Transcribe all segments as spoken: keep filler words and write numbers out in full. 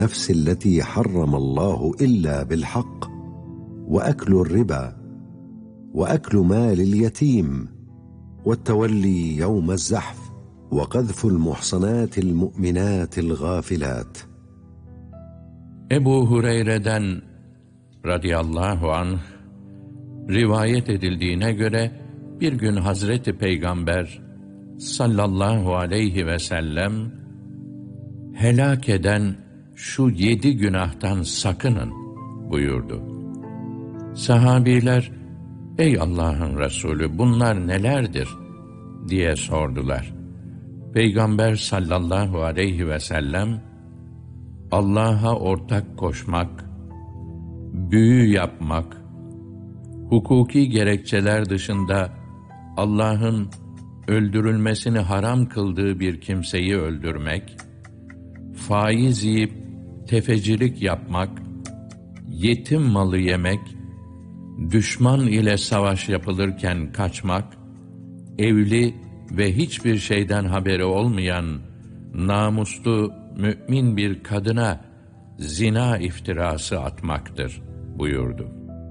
النفس التي حرم الله إلا بالحق، وأكل الربا، وأكل مال اليتيم، والتولي يوم الزحف، وقذف المحصنات المؤمنات الغافلات. Ebu Hureyre'den radıyallahu anh rivayet edildiğine göre bir gün Hazreti Peygamber sallallahu aleyhi ve sellem helak eden şu yedi günahtan sakının buyurdu. Sahabiler, ey Allah'ın Resulü bunlar nelerdir diye sordular. Peygamber sallallahu aleyhi ve sellem, Allah'a ortak koşmak, büyü yapmak, hukuki gerekçeler dışında Allah'ın öldürülmesini haram kıldığı bir kimseyi öldürmek, faiz yiyip tefecilik yapmak, yetim malı yemek, düşman ile savaş yapılırken kaçmak, evli ve hiçbir şeyden haberi olmayan namuslu mümin bir kadına zina iftirası atmaktır buyurdu.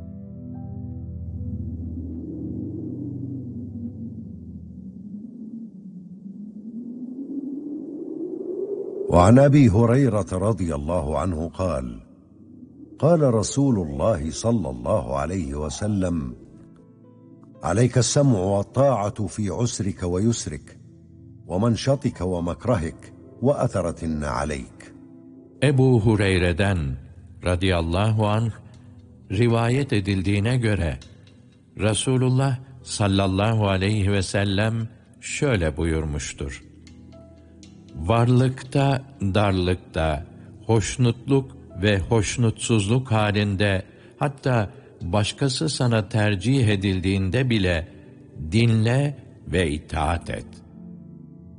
وعن أبي هريرة رضي الله عنه قال قال رسول الله صلى الله عليه وسلم عليك السمع والطاعة في عسرك ويسرك ومنشطك ومكرهك وأثرة عليك. Ebu Hureyre'den radıyallahu anh rivayet edildiğine göre Resulullah sallallahu aleyhi ve sellem şöyle buyurmuştur: varlıkta, darlıkta, hoşnutluk ve hoşnutsuzluk halinde, hatta başkası sana tercih edildiğinde bile dinle ve itaat et.